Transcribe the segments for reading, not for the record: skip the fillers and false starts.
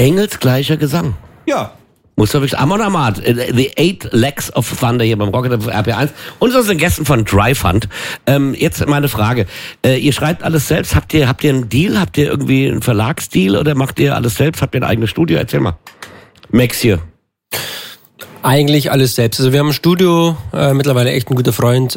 Engelsgleicher Gesang. Ja. Muss doch wirklich Amon Amarth, The Eight Legs of Thunder hier beim Rocket RP1 und unseren Gästen von Dry Fund. Jetzt meine Frage. Ihr schreibt alles selbst? Habt ihr einen Deal? Habt ihr irgendwie einen Verlagsdeal oder macht ihr alles selbst? Habt ihr ein eigenes Studio? Erzähl mal. Max hier. Eigentlich alles selbst. Also wir haben ein Studio, mittlerweile echt ein guter Freund,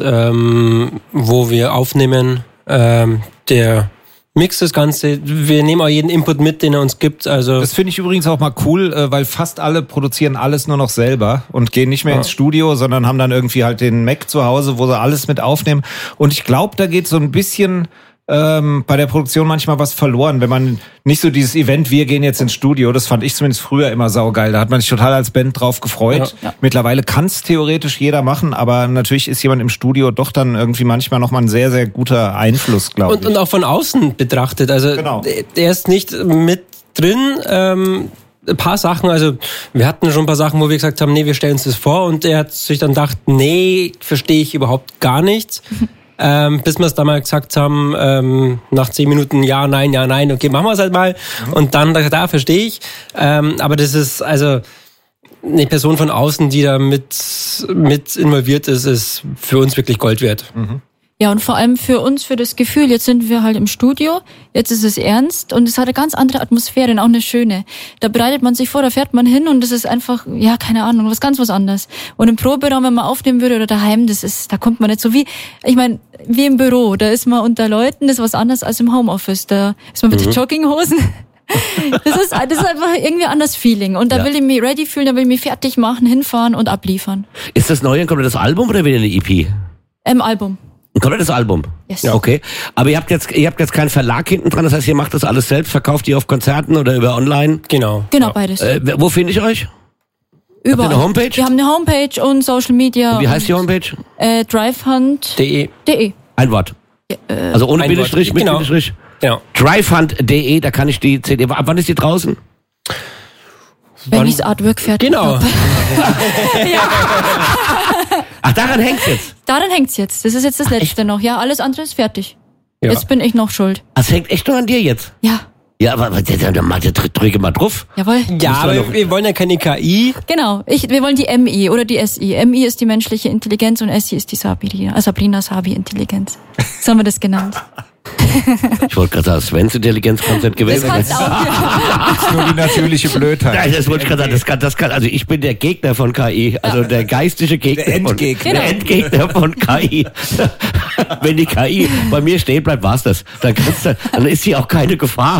wo wir aufnehmen. Der mixt das Ganze. Wir nehmen auch jeden Input mit, den er uns gibt. Also das finde ich übrigens auch mal cool, weil fast alle produzieren alles nur noch selber und gehen nicht mehr ins Studio, sondern haben dann irgendwie halt den Mac zu Hause, wo sie alles mit aufnehmen. Und ich glaube, da geht so ein bisschen bei der Produktion manchmal was verloren, wenn man nicht so dieses Event, wir gehen jetzt ins Studio, das fand ich zumindest früher immer saugeil. Da hat man sich total als Band drauf gefreut. Ja. Mittlerweile kann es theoretisch jeder machen, aber natürlich ist jemand im Studio doch dann irgendwie manchmal nochmal ein sehr, sehr guter Einfluss, glaube ich. Und auch von außen betrachtet. Also genau. Der ist nicht mit drin. Ein paar Sachen, also wir hatten schon ein paar Sachen, wo wir gesagt haben, nee, wir stellen uns das vor und er hat sich dann gedacht, nee, verstehe ich überhaupt gar nichts. Bis wir es dann mal gesagt haben, nach 10 Minuten, ja, nein, okay, machen wir es halt mal. Und dann, da verstehe ich. Aber das ist also eine Person von außen, die da mit involviert ist für uns wirklich Gold wert. Mhm. Ja, und vor allem für uns, für das Gefühl, jetzt sind wir halt im Studio, jetzt ist es ernst und es hat eine ganz andere Atmosphäre und auch eine schöne. Da bereitet man sich vor, da fährt man hin und das ist einfach, ja, keine Ahnung, was anderes. Und im Proberaum, wenn man aufnehmen würde oder daheim, da kommt man nicht so wie im Büro, da ist man unter Leuten, das ist was anderes als im Homeoffice, da ist man mit den Jogginghosen. Das ist einfach irgendwie ein anderes Feeling und da will ich mich ready fühlen, da will ich mich fertig machen, hinfahren und abliefern. Ist das neu ein komplettes Album oder wieder eine EP? Album. Ein komplettes Album? Yes. Ja, okay. Aber ihr habt jetzt keinen Verlag hinten dran, das heißt, ihr macht das alles selbst, verkauft ihr auf Konzerten oder über online? Genau, beides. Wo finde ich euch? Überall. Habt ihr eine Homepage? Wir haben eine Homepage und Social Media. Und wie heißt die Homepage? dryfund.de. Ein Wort. Also ohne Bindestrich, mit Bindestrich. Genau. dryfund.de, da kann ich die CD. Ab wann ist die draußen? Wenn ich das Artwork fertig habe. Ja. Ach, daran hängt's jetzt? Daran hängt's jetzt. Das ist jetzt das Letzte noch. Ja, alles andere ist fertig. Ja. Jetzt bin ich noch schuld. Das hängt echt nur an dir jetzt? Ja. Ja, aber dann drücke mal drauf. Jawohl. Ja, aber wir wollen ja keine KI. Genau. Wir wollen die MI oder die SI. MI ist die menschliche Intelligenz und SI ist die Sabrina Sabi-Intelligenz. So haben wir das genannt. Ich wollte gerade sagen, Svens Intelligenzkonzept gewesen. Das kann's auch, ja. Das ist nur die natürliche Blödheit. Nein, das wollte ich gerade sagen, das kann, also ich bin der Gegner von KI, also der geistige Gegner. Der Endgegner. Der Endgegner von KI. Wenn die KI bei mir stehen bleibt, war's das. Dann ist sie auch keine Gefahr.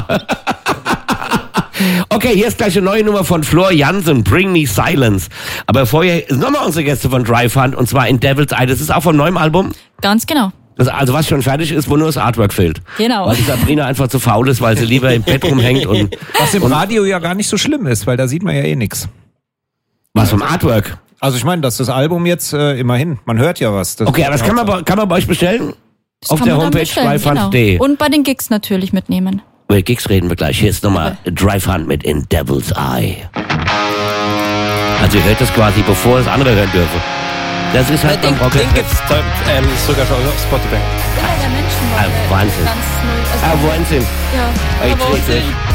Okay, hier ist gleich eine neue Nummer von Floor Jansen, Bring Me Silence. Aber vorher ist nochmal unsere Gäste von Dry Fund und zwar in Devil's Eye. Das ist auch vom neuen Album? Ganz genau. Also was schon fertig ist, wo nur das Artwork fehlt. Genau. Weil die Sabrina einfach zu faul ist, weil sie lieber im Bett rumhängt. Was im Radio ja gar nicht so schlimm ist, weil da sieht man ja eh nichts. Was vom Artwork? Also ich meine, das Album jetzt immerhin, man hört ja was. Okay, aber das kann man bei euch bestellen? Das auf der Homepage dryfund.de. Genau. Und bei den Gigs natürlich mitnehmen. Über Gigs reden wir gleich. Hier ist nochmal Dry Fund mit In Devil's Eye. Also ihr hört das quasi, bevor es andere hören dürfen. Das ist halt den gibt's sogar schon auf Spotify. Ja, der Menschen war Wahnsinn. ganz null. Wahnsinn. Ja. Ey,